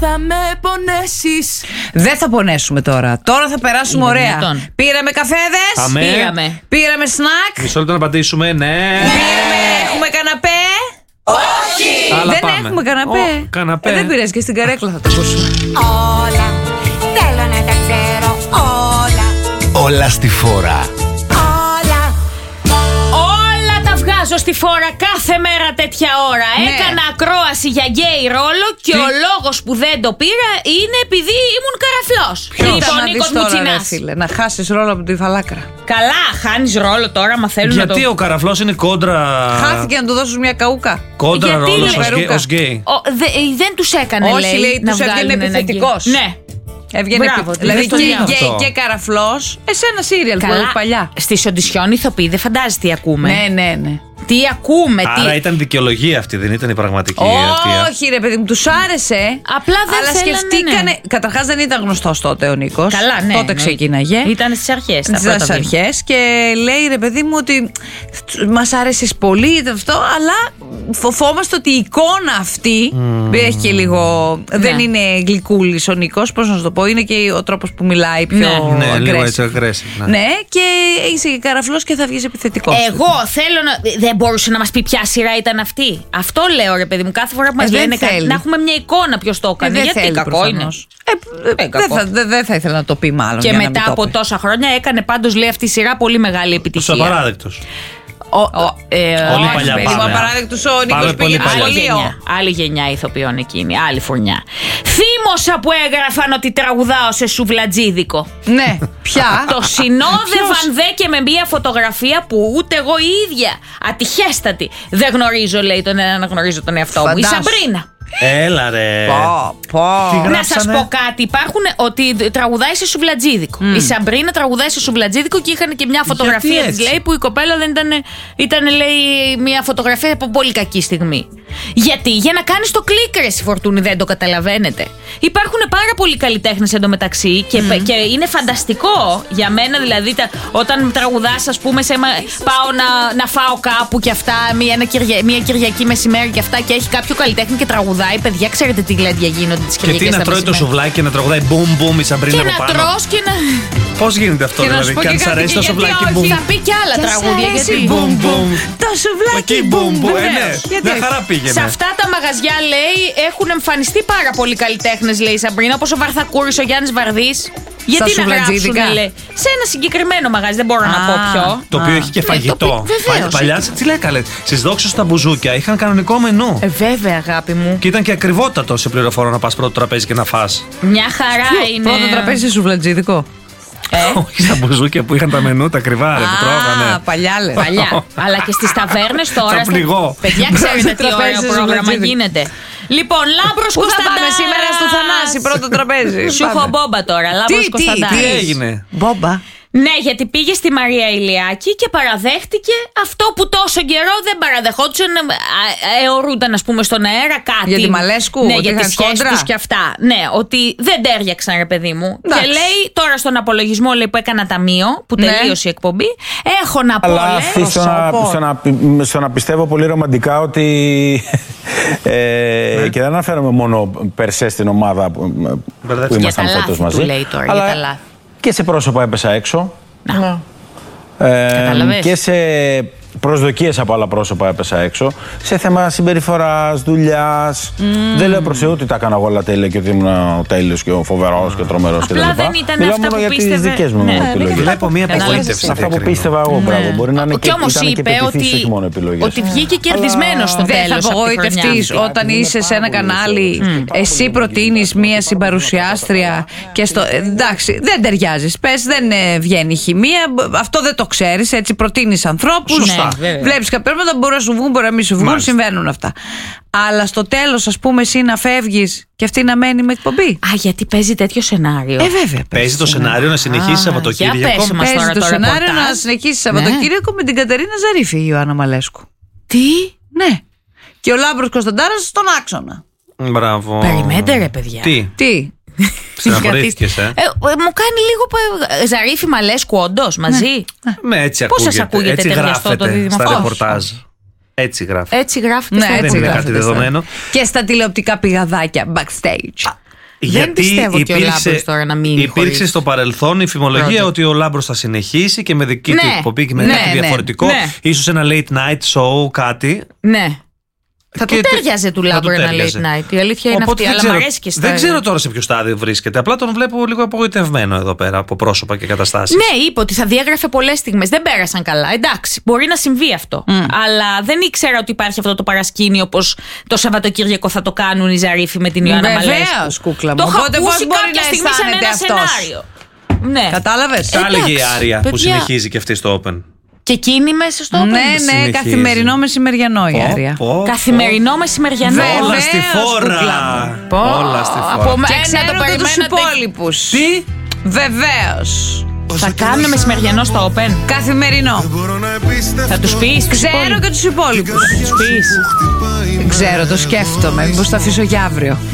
Θα με πονέσεις. Δεν θα πονέσουμε τώρα. Τώρα θα περάσουμε ωραία. Πήραμε καφέδες. Πήραμε σνακ. Μισό λεπτό να απαντήσουμε. Ναι. Έχουμε καναπέ. Όχι. Δεν έχουμε καναπέ. Καναπέ. Δεν πειράζει, και στην καρέκλα θα το ακούσουμε. Όλα θέλω να τα ξέρω. Όλα στη φόρα. Όλα τα βγάζω στη φόρα κάθε μέρα τέτοια ώρα. Έκανα ακρόαση για γκέι ρόλο και ο λόγος που δεν το πήρα είναι επειδή ήμουν καραφλός. Λοιπόν, ο Νίκος Μουτσινάς. Να χάσεις ρόλο από τη φαλάκρα. Καλά, χάνεις ρόλο τώρα, μα θέλουν να το... Γιατί ο καραφλός είναι κόντρα. Χάθηκε να του δώσεις μια καούκα. Κόντρα ρόλος ως γκέι. Δεν τους έκανε, λέει. Όχι, λέει, τους έβγαινε επιθετικός. Ναι. Έβγαινε δηλαδή και γκέι και καραφλός. Ένα σύριαλ που έλεγε παλιά. Στις οντισιόν ηθοποιοί δεν φαντάζεσαι τι ακούμε. Ναι. Τι ακούμε, άρα ήταν δικαιολογία αυτή, δεν ήταν η πραγματική αιτία. Όχι, ρε παιδί μου, τους άρεσε. Απλά δεν αλλά σκεφτήκανε. Ναι. Καταρχάς δεν ήταν γνωστός τότε ο Νίκος. Καλά, ναι. Τότε ξεκίναγε. Ήταν στις αρχές. Στις αρχές και λέει, ρε παιδί μου, ότι μας άρεσες πολύ αυτό, αλλά φοβόμαστε ότι η εικόνα αυτή έχει και λίγο. Δεν είναι γλυκούλης ο Νίκος, πώς να σου το πω. Είναι και ο τρόπος που μιλάει πιο ναι, λίγο έτσι aggressive. Ναι, και είσαι και καραφλός και θα βγεις επιθετικός. Εγώ θέλω να. Δεν μπορούσε να μας πει ποια σειρά ήταν αυτή. Αυτό λέω, ρε παιδί μου, κάθε φορά που μας λένε κάτι, να έχουμε μια εικόνα ποιος το έκανε. Γιατί κακό είναι. Δεν θα ήθελα να το πει μάλλον. Και μετά από τόσα χρόνια έκανε πάντως, λέει, αυτή η σειρά πολύ μεγάλη επιτυχία. Απαράδεκτος. Πολύ παλιά πάμε. Απαράδεκτος ο Νίκος πήγε σχολείο. Άλλη γενιά ηθοποιών εκείνη, άλλη φουρνιά. Θύμωσα που έγραφαν ότι τραγουδάω σε σουβλατζίδικο. Ναι, πια. Το συνόδευαν δε και με μια φωτογραφία που ούτε εγώ η ίδια, ατυχέστατη, δεν γνωρίζω, λέει, τον ένα να γνωρίζω τον εαυτό μου. Η Σαμπρίνα. Έλα ρε. Να σας πω κάτι. Υπάρχουν ότι τραγουδάει σε σουβλατζίδικο. Η Σαμπρίνα τραγουδάει σε σουβλατζίδικο και είχαν και μια φωτογραφία της, λέει, που η κοπέλα δεν ήταν, λέει, μια φωτογραφία από πολύ κακή στιγμή. Γιατί? Για να κάνεις το κλικ, ρε Φορτούνη, δεν το καταλαβαίνετε. Υπάρχουν πάρα πολλοί καλλιτέχνες εντωμεταξύ και είναι φανταστικό για μένα, δηλαδή, όταν τραγουδάς, ας πούμε, πάω να φάω κάπου και αυτά, μια Κυριακή μεσημέρι και αυτά, και έχει κάποιο καλλιτέχνη και τραγουδάει. Παιδιά, ξέρετε τι γλέντια γίνονται τις Κυριακές. Και τι να τρώει το σουβλάκι και να τραγουδάει μπουμ μπουμ η Σαμπρίνα από πάνω. Και να τρως και να. Πώς γίνεται αυτό, δηλαδή, και αν σ' αρέσει το σουβλάκι μπουμ. Θα πει κι άλλα τραγούδια. Γιατί μπουμ μπουμ. Το σουβλάκι μπουμ μπουμ. Μια χαρά πήγαινε. Σε αυτά τα μαγαζιά, λέει, έχουν εμφανιστεί πάρα πολλοί καλλιτέχνες, λέει η Σαμπρίνα, όπως ο Βαρθακούρης, ο Γιάννης Βαρδής. Γιατί να γράψουν, λέει, σε ένα συγκεκριμένο μαγαζί, δεν μπορώ να πω ποιο. Το οποίο έχει και φαγητό. Παλιά, τι λέει, καλέ. Στις δόξες στα μπουζούκια είχαν κανονικό μενού. Βέβαια, αγάπη μου. Και ήταν και ακριβότατο σε πληροφορώ να πας πρώτο τραπέζι και να φας. Μια χαρά είναι. Πρώτο τραπέζι σε σουβλατζίδικο. Όχι στα μπουζούκια που είχαν τα μενού, τα κρυβά, ρε, που τρώγανε. Παλιά, λες. Παλιά. Αλλά και στις ταβέρνες τώρα. Θα πληγώ. Παιδιά, ξέρετε τι ωραίο πρόγραμμα γίνεται. Λοιπόν, Λάμπρος Κωνσταντάρας. Πού θα πάμε σήμερα στο Θανάση, πρώτο τραπέζι. Σου έχω μπόμπα τώρα, Λάμπρος Κωνσταντάρας. Τι έγινε? Μπόμπα. Ναι, γιατί πήγε στη Μαρία Ηλιάκη και παραδέχτηκε αυτό που τόσο καιρό δεν παραδεχόντουσαν. Αιωρούνταν, ας πούμε, στον αέρα κάτι. Για τη Μαλέσκου, ναι, για τις σχέσεις τους και αυτά. Ναι, ότι δεν τέριαξαν, ρε παιδί μου. Και λέει τώρα στον απολογισμό, λέει, που έκανα ταμείο, που τελείωσε η εκπομπή, έχω να πω. Αλλά στο να πιστεύω πολύ ρομαντικά ότι. Και δεν αναφέρομαι μόνο περσέ στην ομάδα που ήμασταν φέτος μαζί. Του λέει τώρα, για τα λάθη. Και σε πρόσωπα έπεσα έξω. Και σε προσδοκίες από άλλα πρόσωπα έπεσα έξω. Σε θέμα συμπεριφοράς, δουλειάς. Δεν λέω προς Θεού ότι τα έκανα εγώ όλα τέλεια και ότι ήμουν τέλειος και φοβερός και τρομερός κτλ. Απλά δεν ήταν αυτά που πίστευε. Για τις δικές μου επιλογές. Βλέπω μία απογοήτευση. Αυτά που πίστευα εγώ, μπράβο. Μπορεί να είναι και όμως είπε ότι βγήκε κερδισμένος στο τέλος. Δεν θα απογοητευτείς όταν είσαι σε ένα κανάλι, εσύ προτείνεις μία συμπαρουσιάστρια και στο. Εντάξει, δεν ταιριάζεις. Πες, δεν βγαίνει χημεία. Αυτό δεν το ξέρεις. Έτσι προτείνεις ανθρώπους. Βλέπεις κάποια πράγματα που μπορεί να σου βγουν, μπορεί να μην σου βγουν. Συμβαίνουν αυτά. Αλλά στο τέλος, ας πούμε, εσύ να φεύγεις και αυτή να μένει με εκπομπή. Α, γιατί παίζει τέτοιο σενάριο. Βέβαια. Παίζει το σενάριο να συνεχίσει Σαββατοκύριακο. Παίζει το σενάριο να συνεχίσει Σαββατοκύριακο με την Κατερίνα Ζαρίφη, η Ιωάννα Μαλέσκου. Τι? Ναι. Και ο Λάμπρος Κωνσταντάρας στον άξονα. Μπράβο. Περιμένετε, ρε παιδιά. Τι? Συναχωρήθηκες, μου κάνει λίγο Ζαρίφη Μαλέσκου, όντως, μαζί. Έτσι πώς σας ακούγεται ταιριαστό το δίδυμο στα ρεπορτάζ. Έτσι γράφεται. Έτσι γράφεται. Ναι, δεν είναι κάτι δεδομένο. Και στα τηλεοπτικά πηγαδάκια backstage. Δεν πιστεύω και ο Λάμπρος τώρα να μείνει. Υπήρξε στο παρελθόν η φημολογία ότι ο Λάμπρος θα συνεχίσει και με δική του εκπομπή και με κάτι διαφορετικό. Ίσως ένα late night show, κάτι. Ναι. Θα του τέριαζε του Λάμπρου ένα late night. Η αλήθεια είναι αυτή, αλλά μου αρέσει και στα. Δεν ξέρω τώρα σε ποιο στάδιο βρίσκεται. Απλά τον βλέπω λίγο απογοητευμένο εδώ πέρα από πρόσωπα και καταστάσεις. Ναι, είπε ότι θα διέγραφε πολλές στιγμές. Δεν πέρασαν καλά. Εντάξει, μπορεί να συμβεί αυτό. Αλλά δεν ήξερα ότι υπάρχει αυτό το παρασκήνιο, πως το Σαββατοκύριακο θα το κάνουν οι Ζαρίφοι με την Ιωάννα Μαλέσκου. Βεβαίως, κούκλα μου. Το είχα ακούσει κάποια στιγμή σαν ένα σενάριο. Ναι. Κατάλαβες. Τα έλεγε η Άρια που συνεχίζει και αυτή στο Open. Και εκείνη μέσα στο Open. Ναι, καθημερινό μεσημεριανό η Άρια. Καθημερινό μεσημεριανό. Όλα στη φόρα. Όλα στη φόρα. Και ξέρω και τους υπόλοιπους. Τι? Βεβαίως. Θα κάνουμε μεσημεριανό στο Open. Καθημερινό. Θα τους πεις? Ξέρω και τους υπόλοιπους. Θα τους πεις? Δεν ξέρω, το σκέφτομαι. Μήπως το αφήσω για αύριο.